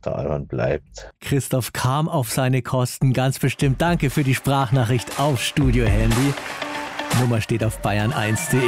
Dr. Alban bleibt. Christoph kam auf seine Kosten, ganz bestimmt. Danke für die Sprachnachricht auf Studio-Handy. Nummer steht auf bayern1.de.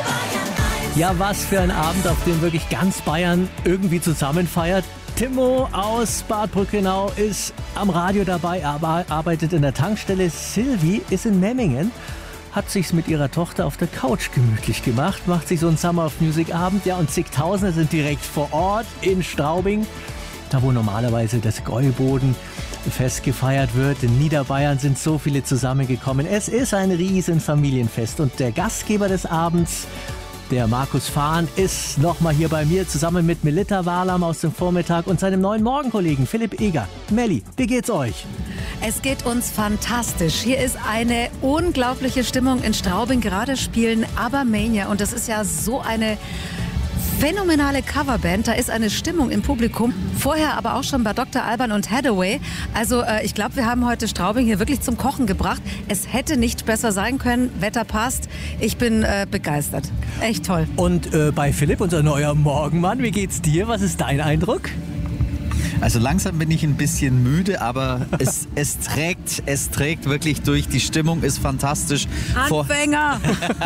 Ja, was für ein Abend, auf dem wirklich ganz Bayern irgendwie zusammenfeiert. Timo aus Bad Brückenau ist am Radio dabei, aber arbeitet in der Tankstelle. Silvi ist in Memmingen, hat sich's mit ihrer Tochter auf der Couch gemütlich gemacht, macht sich so einen Summer of Music Abend. Ja, und zigtausende sind direkt vor Ort in Straubing, da wo normalerweise das Gäubodenfest gefeiert wird. In Niederbayern sind so viele zusammengekommen. Es ist ein riesen Familienfest und der Gastgeber des Abends, der Markus Fahn, ist nochmal hier bei mir zusammen mit Melitta Warlam aus dem Vormittag und seinem neuen Morgenkollegen Philipp Eger. Melli, wie geht's euch? Es geht uns fantastisch. Hier ist eine unglaubliche Stimmung in Straubing. Gerade spielen Abermania und das ist ja so eine phänomenale Coverband. Da ist eine Stimmung im Publikum. Vorher aber auch schon bei Dr. Alban und Hathaway. Also ich glaube, wir haben heute Straubing hier wirklich zum Kochen gebracht. Es hätte nicht besser sein können. Wetter passt. Ich bin begeistert. Echt toll. Und bei Philipp, unser neuer Morgenmann, wie geht's dir? Was ist dein Eindruck? Also langsam bin ich ein bisschen müde, aber es trägt wirklich durch. Die Stimmung ist fantastisch. Anfänger!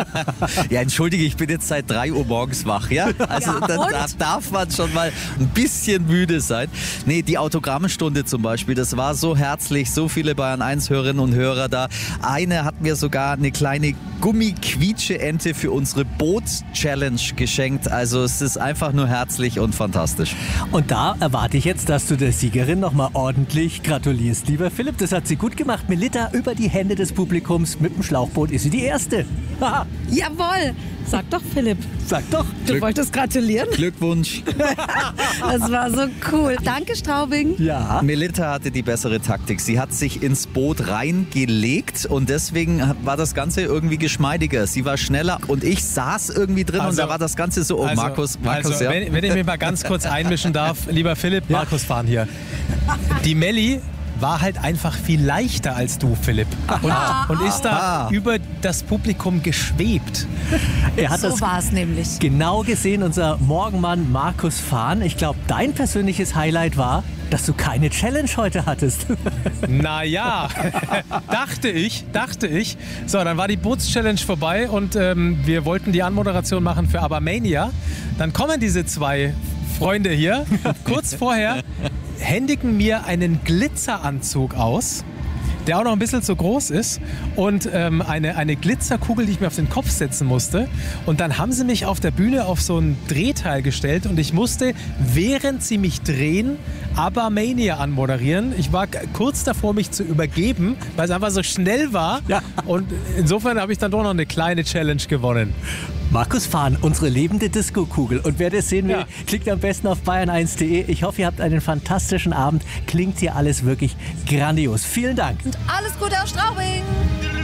Ja, entschuldige, ich bin jetzt seit 3 Uhr morgens wach, ja? Also Ja, da darf man schon mal ein bisschen müde sein. Nee, die Autogrammstunde zum Beispiel, das war so herzlich, so viele Bayern 1 Hörerinnen und Hörer da. Eine hat mir sogar eine kleine Gummi-Quietsche-Ente für unsere Boot-Challenge geschenkt. Also es ist einfach nur herzlich und fantastisch. Und da erwarte ich jetzt, dass du der Siegerin nochmal ordentlich gratulierst, lieber Philipp. Das hat sie gut gemacht. Melitta, über die Hände des Publikums mit dem Schlauchboot ist sie die Erste. Haha. Jawohl! Sag doch, Philipp. Sag doch. Du wolltest gratulieren? Glückwunsch. Das war so cool. Danke, Straubing. Ja. Melitta hatte die bessere Taktik. Sie hat sich ins Boot reingelegt und deswegen war das Ganze irgendwie geschmeidiger. Sie war schneller und ich saß irgendwie drin und da war das Ganze so, Markus, ja. Wenn ich mich mal ganz kurz einmischen darf, lieber Philipp, Markus Fahn hier. Die Melli war halt einfach viel leichter als du, Philipp. Und ist da über das Publikum geschwebt. Er hat So war es nämlich. genau gesehen, unser Morgenmann Markus Fahn. Ich glaube, dein persönliches Highlight war, dass du keine Challenge heute hattest. Naja, dachte ich. So, dann war die Bootschallenge vorbei und wir wollten die Anmoderation machen für Abermania. Dann kommen diese 2 Freunde hier, kurz vorher, händigen mir einen Glitzeranzug aus, der auch noch ein bisschen zu groß ist und eine Glitzerkugel, die ich mir auf den Kopf setzen musste. Und dann haben sie mich auf der Bühne auf so ein Drehteil gestellt und ich musste, während sie mich drehen, Abermania anmoderieren. Ich war kurz davor, mich zu übergeben, weil es einfach so schnell war. Ja. Und insofern habe ich dann doch noch eine kleine Challenge gewonnen. Markus Fahn, unsere lebende Disco-Kugel. Und wer das sehen will, klickt am besten auf bayern1.de. Ich hoffe, ihr habt einen fantastischen Abend. Klingt hier alles wirklich grandios. Vielen Dank. Und alles Gute aus Straubing.